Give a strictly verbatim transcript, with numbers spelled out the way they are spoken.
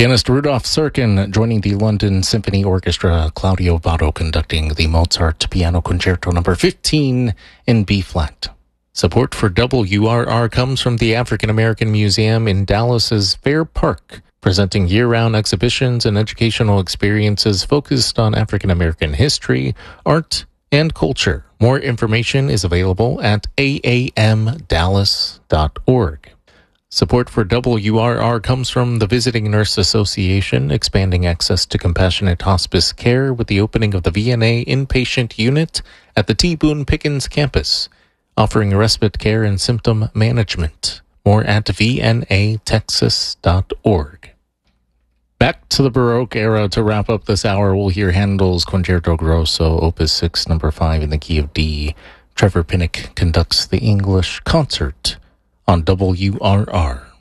Pianist Rudolf Serkin joining the London Symphony Orchestra, Claudio Vado conducting the Mozart Piano Concerto number fifteen in B-flat. Support for W R R comes from the African American Museum in Dallas's Fair Park, presenting year-round exhibitions and educational experiences focused on African American history, art, and culture. More information is available at a a m dallas dot org. Support for W R R comes from the Visiting Nurse Association, expanding access to compassionate hospice care with the opening of the V N A inpatient unit at the T. Boone Pickens campus, offering respite care and symptom management. More at v n a texas dot org. Back to the Baroque era to wrap up this hour, we'll hear Handel's Concerto Grosso, Opus six, number five in the key of D. Trevor Pinnock conducts the English concert on W R R.